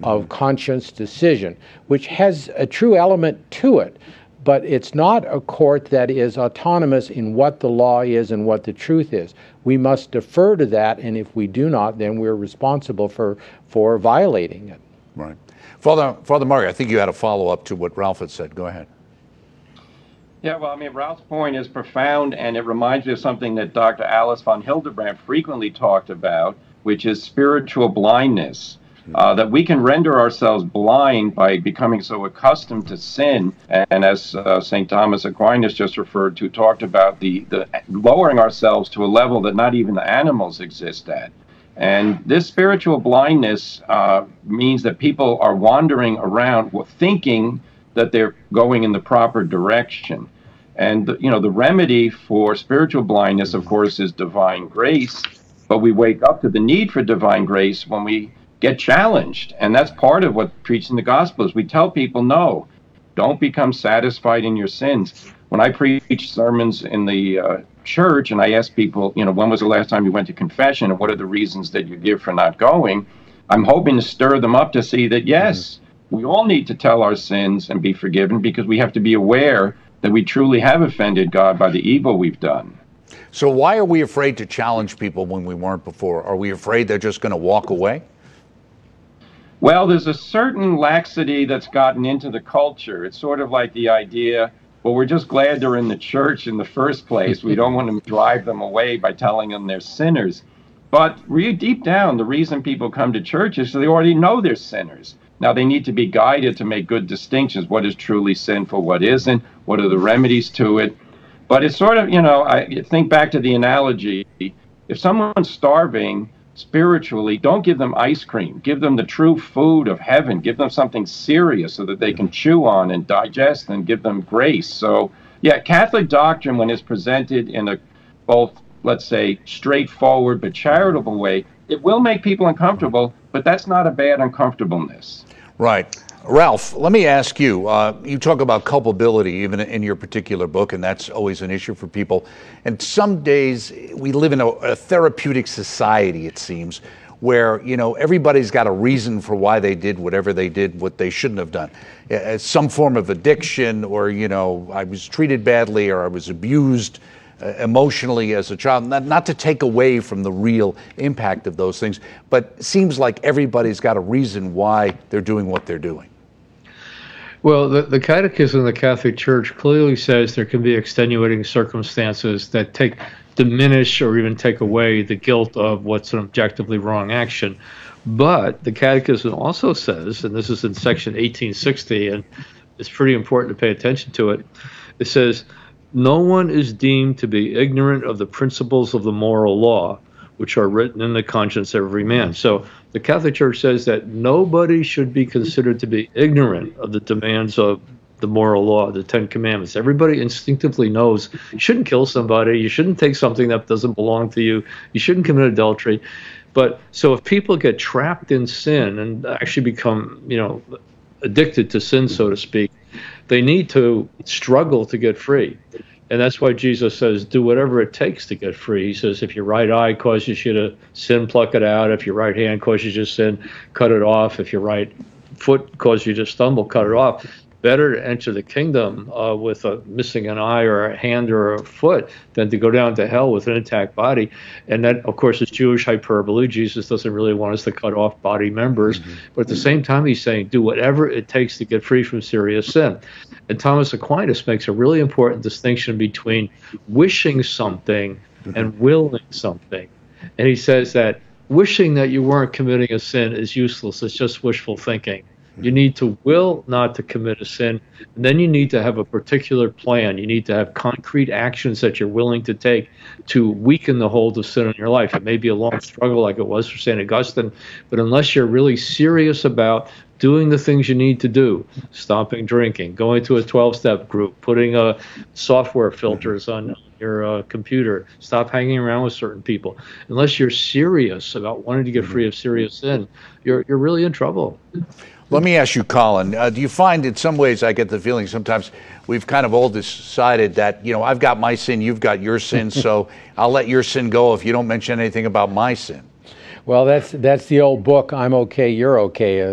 of conscience decision, which has a true element to it. But it's not a court that is autonomous in what the law is and what the truth is. We must defer to that, and if we do not, then we're responsible for violating it. Right. Father Murray, I think you had a follow-up to what Ralph had said. Go ahead. Yeah, well, I mean, Ralph's point is profound, and it reminds me of something that Dr. Alice von Hildebrand frequently talked about, which is spiritual blindness. That we can render ourselves blind by becoming so accustomed to sin. And as St. Thomas Aquinas just referred to, talked about the lowering ourselves to a level that not even the animals exist at. And this spiritual blindness means that people are wandering around thinking that they're going in the proper direction. And, the remedy for spiritual blindness, of course, is divine grace. But we wake up to the need for divine grace when we get challenged. And that's part of what preaching the gospel is. We tell people, no, don't become satisfied in your sins. When I preach sermons in the church and I ask people, when was the last time you went to confession and what are the reasons that you give for not going? I'm hoping to stir them up to see that, yes, we all need to tell our sins and be forgiven because we have to be aware that we truly have offended God by the evil we've done. So why are we afraid to challenge people when we weren't before? Are we afraid they're just going to walk away? Well, there's a certain laxity that's gotten into the culture. It's sort of like the idea, well, we're just glad they're in the church in the first place. We don't want to drive them away by telling them they're sinners. But really deep down, the reason people come to church is so they already know they're sinners. Now, they need to be guided to make good distinctions. What is truly sinful, what isn't? What are the remedies to it? But it's sort of, I think back to the analogy. If someone's starving spiritually, don't give them ice cream. Give them the true food of heaven. Give them something serious so that they can chew on and digest and give them grace. So, yeah, Catholic doctrine, when it's presented in a both, let's say, straightforward but charitable way, it will make people uncomfortable, but that's not a bad uncomfortableness. Right. Ralph, let me ask you, you talk about culpability even in your particular book, and that's always an issue for people. And some days we live in a therapeutic society, it seems, where, everybody's got a reason for why they did whatever they did, what they shouldn't have done. Some form of addiction, or, I was treated badly, or I was abused emotionally as a child. Not to take away from the real impact of those things, but it seems like everybody's got a reason why they're doing what they're doing. Well, the Catechism of the Catholic Church clearly says there can be extenuating circumstances that diminish or even take away the guilt of what's an objectively wrong action. But the Catechism also says, and this is in section 1860, and it's pretty important to pay attention to it, it says, no one is deemed to be ignorant of the principles of the moral law, which are written in the conscience of every man. So the Catholic Church says that nobody should be considered to be ignorant of the demands of the moral law, the Ten Commandments. Everybody instinctively knows you shouldn't kill somebody, you shouldn't take something that doesn't belong to you, you shouldn't commit adultery. But so if people get trapped in sin and actually become, addicted to sin, so to speak, they need to struggle to get free. And that's why Jesus says, do whatever it takes to get free. He says, if your right eye causes you to sin, pluck it out. If your right hand causes you to sin, cut it off. If your right foot causes you to stumble, cut it off. Better to enter the kingdom with missing an eye or a hand or a foot than to go down to hell with an intact body. And that, of course, is Jewish hyperbole. Jesus doesn't really want us to cut off body members. But at the same time, he's saying, do whatever it takes to get free from serious sin. And Thomas Aquinas makes a really important distinction between wishing something and willing something. And he says that wishing that you weren't committing a sin is useless. It's just wishful thinking. You need to will not to commit a sin, and then you need to have a particular plan. You need to have concrete actions that you're willing to take to weaken the hold of sin in your life. It may be a long struggle like it was for St. Augustine, but unless you're really serious about doing the things you need to do, stopping drinking, going to a 12-step group, putting software filters on your computer, stop hanging around with certain people. Unless you're serious about wanting to get free of serious sin, you're really in trouble. Let me ask you, Colin, do you find in some ways, I get the feeling sometimes we've kind of all decided that, I've got my sin, you've got your sin, so I'll let your sin go if you don't mention anything about my sin? Well, that's the old book, I'm okay, you're okay.